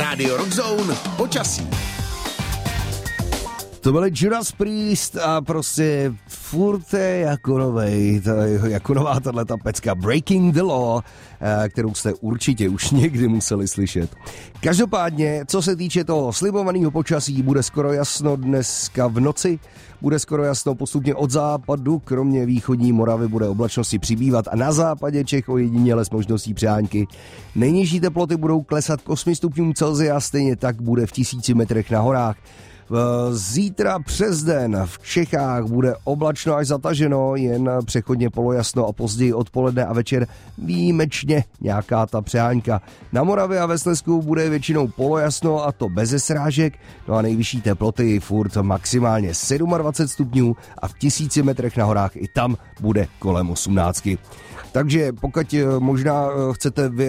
Radio Rock Zone počasí. To byl Judas Priest a prostě furt jako novej, jako nová tato pecka Breaking the Law, kterou jste určitě už někdy museli slyšet. Každopádně, co se týče toho slibovaného počasí, bude skoro jasno dneska v noci, bude skoro jasno postupně od západu, kromě východní Moravy bude oblačnosti přibývat a na západě Čech ojediněle s možností přehánky. Nejnižší teploty budou klesat k 8 stupňům Celsia, stejně tak bude v 1000 metrech na horách. Zítra přes den v Čechách bude oblačno až zataženo, jen přechodně polojasno a později odpoledne a večer výjimečně nějaká ta přehánka. Na Moravě a ve Slezsku bude většinou polojasno a to beze srážek, no a nejvyšší teploty furt maximálně 27 stupňů a v 1000 metrech na horách i tam bude kolem 18. Takže pokud možná chcete